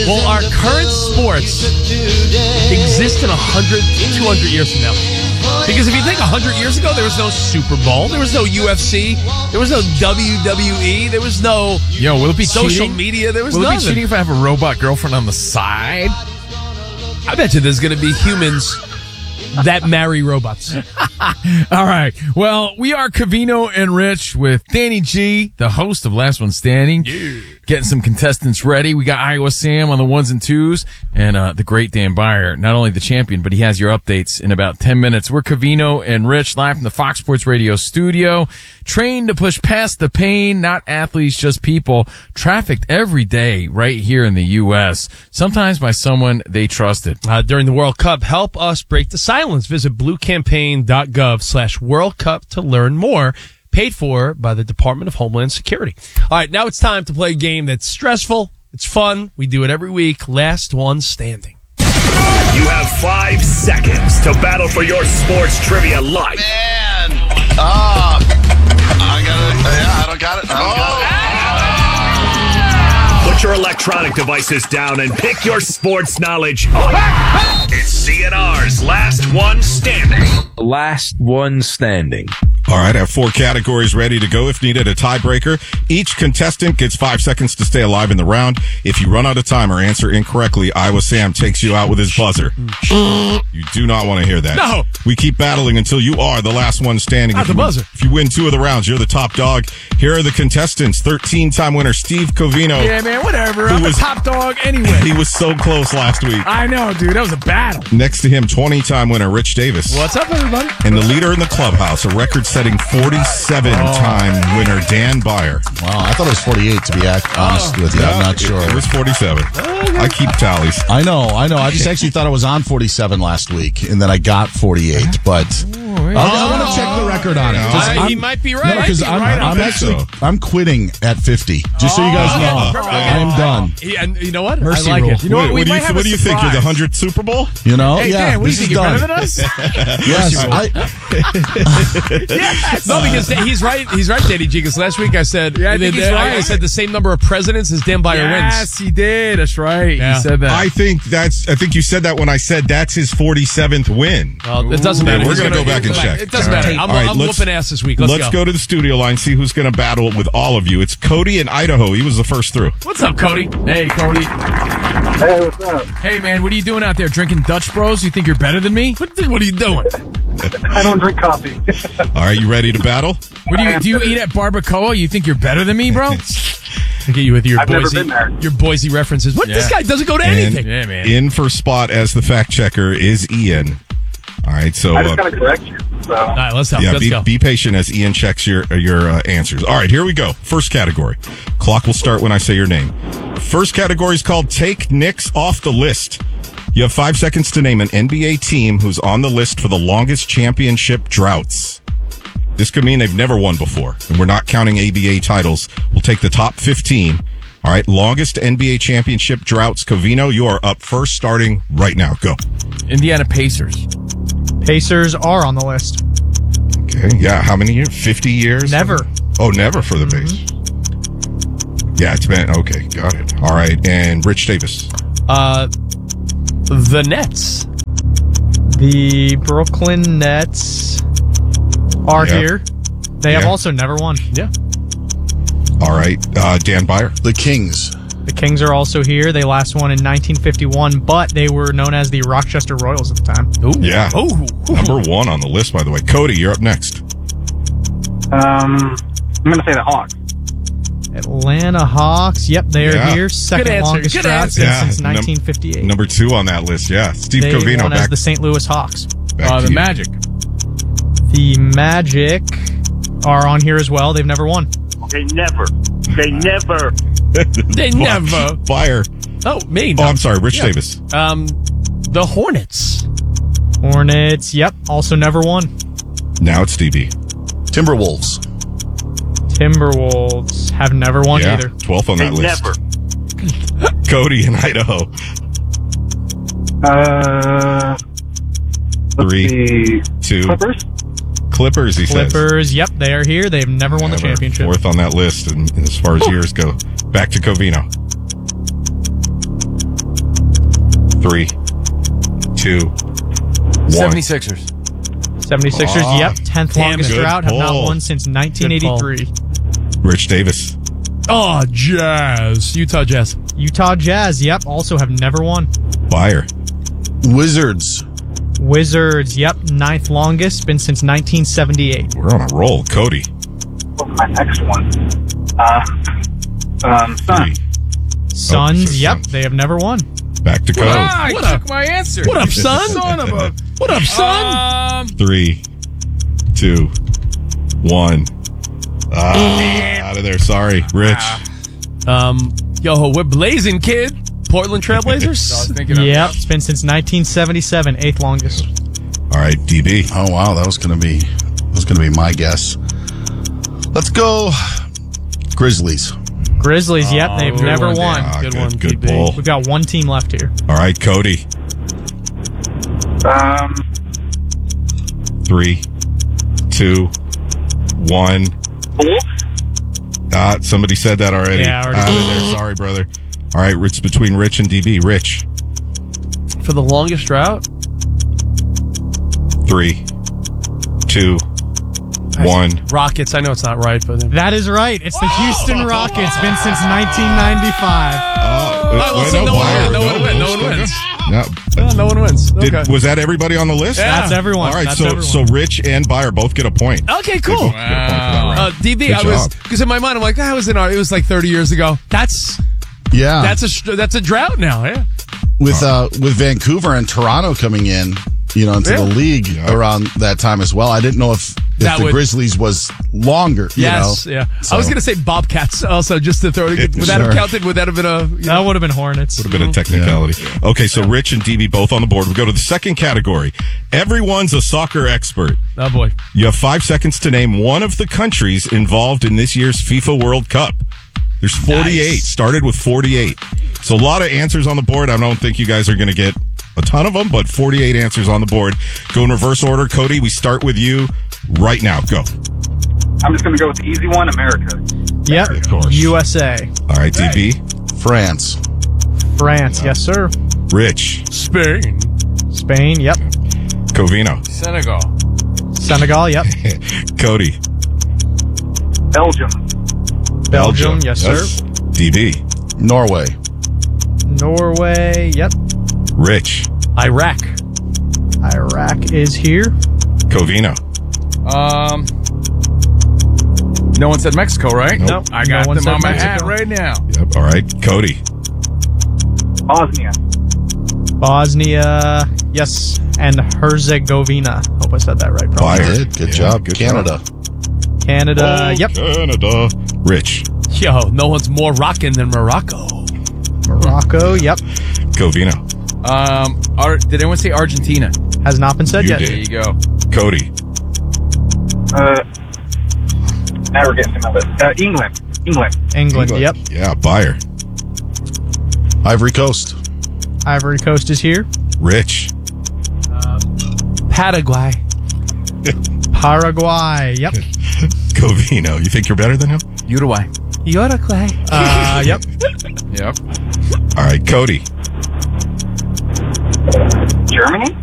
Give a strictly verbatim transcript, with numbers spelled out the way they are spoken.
Will our current sports exist in one hundred, two hundred years from now? Because if you think one hundred years ago, there was no Super Bowl, there was no U F C, there was no W W E, there was no Yo, will it be social cheating? media, there was Will nothing. it be cheating if I have a robot girlfriend on the side? I bet you there's going to be humans that marry robots. All right. Well, we are Covino and Rich with Danny G, the host of Last One Standing. Yeah. Getting some contestants ready. We got Iowa Sam on the ones and twos, and uh, the great Dan Byer, not only the champion, but he has your updates in about ten minutes. We're Covino and Rich, live from the Fox Sports Radio studio, trained to push past the pain, not athletes, just people, trafficked every day right here in the U S, sometimes by someone they trusted. Uh, during the World Cup, help us break the silence. Visit bluecampaign.gov slash World Cup to learn more. Paid for by the Department of Homeland Security. All right, now it's time to play a game that's stressful. It's fun. We do it every week. Last one standing. You have five seconds to battle for your sports trivia life. Man, oh, I got it. Yeah, I don't got it. I don't got it. Put your electronic devices down and pick your sports knowledge up. It's C N R's Last One Standing. Last one standing. All right, I have four categories ready to go if needed. A tiebreaker. Each contestant gets five seconds to stay alive in the round. If you run out of time or answer incorrectly, Iowa Sam takes you out with his buzzer. You do not want to hear that. No. We keep battling until you are the last one standing. Not If the you win- buzzer. If you win two of the rounds, you're the top dog. Here are the contestants. thirteen-time winner Steve Covino. Yeah, man, whatever. Who I'm was- the top dog anyway. He was so close last week. I know, dude. That was a battle. Next to him, twenty-time winner Rich Davis. What's up, everybody? And the leader in the clubhouse, a record-setting forty-seven-time winner, Dan Byer. Wow, I thought it was forty-eight, to be act- honest with you. I'm not it- sure. It was forty-seven. I keep tallies. I know, I know. I just actually thought I was on forty-seven last week, and then I got forty-eight, but I, I want to check the record on it. 'cause Uh, I'm- he might be right. No, because Might be I'm, right. I'm think actually, so. I'm quitting at fifty. Just so you guys know, okay. I am done. He, and you know what? Mercy I like rule. it. You know Wait, what? We what do might you, have what a do you think? You're the surprise. hundredth Super Bowl? You know, Hey, yeah, Dan, what do you this think? is You're done. better than us? Yes, I, Yes. No, because he's right. He's right, Danny G. Because last week I said, Yeah, I think he's I- right. I said the same number of presidents as Dan Byer Yes, wins. he did. That's right. Yeah. He said that. I think that's. I think you said that when I said that's his forty-seventh win. Well, it doesn't Ooh. matter. We're He's gonna go back and check. It doesn't All right. matter. I'm, All right, I'm let's- whooping ass this week. Let's, Let's go. to the studio line, see who's going to battle with all of you. It's Cody in Idaho. He was the first through. What's up, Cody? Hey, Cody. Hey, what's up? Hey, man, what are you doing out there? Drinking Dutch Bros? You think you're better than me? What, what are you doing? I don't drink coffee. All right, you ready to battle? What do you do? You eat at Barbacoa? You think you're better than me, bro? Look at you with your I've never Boise, been there. your Boise references. What? This Yeah. guy doesn't go to And anything. Yeah, man. in for spot as the fact checker is Ian. All right, so I just uh, got to correct you. So. All right, let's help. yeah, let's be, go. be patient as Ian checks your your uh, answers. All right, here we go. First category. Clock will start when I say your name. First category is called Take Knicks Off the List. You have five seconds to name an N B A team who's on the list for the longest championship droughts. This could mean they've never won before, and we're not counting A B A titles. We'll take the top fifteen. All right, longest N B A championship droughts. Covino, you are up first, starting right now. Go. Indiana Pacers. Pacers are on the list. Okay, yeah, how many years? fifty years? Never. Oh, never for the base. Yeah, it's been, okay, got it. All right, and Rich Davis. Uh, the Nets. The Brooklyn Nets are Yeah. here. They have Yeah. also never won. Yeah. All right, uh, Dan Byer. the Kings. The Kings are also here. They last won in nineteen fifty-one, but they were known as the Rochester Royals at the time. Ooh. Yeah. Ooh. Number one on the list, by the way. Cody, you're up next. Um, I'm going to say the Hawks. Atlanta Hawks. Yep, they are Yeah. here. Second Good answer. longest Good drought answer. since, Yeah, since num- nineteen fifty-eight. Number two on that list, yeah. Steve they Covino, won back, as the Saint Louis Hawks. back Uh, to the you. Magic. The Magic are on here as well. They've never won. They never. They never. They never. Fire. Oh, me. Oh, I'm sorry, Rich Yeah. Davis. Um, the Hornets. Hornets. Yep, also never won. Now it's D B. Timberwolves. Timberwolves have never won Yeah, either. twelfth on They that list. never. Cody in Idaho. Uh, let's Three, see. two. Clippers? Clippers, he says. Clippers. Yep, they are here. They've never won the Never. championship. Fourth on that list, and, and as far as years go. Back to Covino. Three, two, one. seventy-sixers. seventy-sixers, Oh, yep. tenth damn longest it. Good drought. Have not pull. won since nineteen eighty-three. Rich Davis. Oh, Jazz. Utah Jazz. Utah Jazz, yep. Also have never won. Fire. Wizards. Wizards, yep. Ninth longest. Been since nineteen seventy-eight. We're on a roll. Cody. What's my next one? Uh, um, Sun. Three. Suns, so yep. Suns. They have never won. Back to Cody. Ah, I What took up? my answer. What up, son? Son of a... What up, son? Um, Three, two, one. Ah, out of there. Sorry, Rich. Um, yo, we're blazing, kid. Portland I was Trailblazers. thinking of Yep. It's been since nineteen seventy-seven. Eighth longest. All right, D B. Oh wow, that was gonna be that was gonna be my guess. Let's go Grizzlies. Grizzlies, yep. They've good never one, won. Ah, Good good, one, good D B. pull. We've got one team left here. All right, Cody. Um, Three, two, one. Bulls. Ah, somebody said that already. Yeah, already Out of did. there. Sorry, brother. All right, it's between Rich and D B. Rich. For the longest drought? Three, two, one. Rockets. I know it's not right, but That is right. It's the Houston Rockets. Been since nineteen ninety-five. Oh, well, wait, so no one- Fire. no one win, no one wins. No. Oh, no one wins. Did, Okay. Was that everybody on the list? Yeah. That's everyone. All right, That's so everyone. so Rich and Byer both get a point. Okay, They cool. both get a point for that round. Uh, D B, Good I was job. because in my mind I'm like, that was in our. It was like thirty years ago. That's Yeah. that's a str- that's a drought now. Yeah. with uh with Vancouver and Toronto coming in, you know, into Yeah. the league Yeah. around that time as well. I didn't know if, if That the would- Grizzlies was longer. You Yes. know? Yeah. So- I was gonna say Bobcats also, just to throw it. Would that have Sure. counted? Would that have been a? You That know, would have been Hornets. Would have been a technicality. Okay, so Rich and D B both on the board. We go to the second category. Everyone's a soccer expert. oh boy. You have five seconds to name one of the countries involved in this year's FIFA World Cup. There's forty-eight. Nice. Started with forty-eight. So a lot of answers on the board. I don't think you guys are going to get a ton of them, but forty-eight answers on the board. Go in reverse order. Cody, we start with you right now. Go. I'm just going to go with the easy one, America. Yep. Of course. U S A. All right, D B. France. France. Yes, sir. Rich. Spain. Spain. Yep. Covino. Senegal. Senegal. Yep. Cody. Belgium. Belgium. Yes, sir. D B. Norway. Norway. Yep. Rich. Iraq. Iraq is here. Covino. Um, no one said Mexico, right? Nope. I No got one them said on my Mexico. hat right now. Yep. All right. Cody. Bosnia. Bosnia. Yes. And Herzegovina. Hope I said that right. Probably. Fire. Did. Good Yeah, job. good Canada. Canada. Oh, Yep. Canada. Rich. Yo, no one's more rockin' than Morocco. Morocco. Yep. Covino. Um, Ar- did anyone say Argentina? Has not been said You yet. did. There you go. Cody. Uh, now we're getting some of it. Uh, England. England. England. Yep. Yeah. Buyer. Ivory Coast. Ivory Coast is here. Rich. Paraguay. Paraguay. Yep. Covino. You think you're better than him? Uruguay. Uruguay. Uh, yep. Yep. All right. Cody. Germany.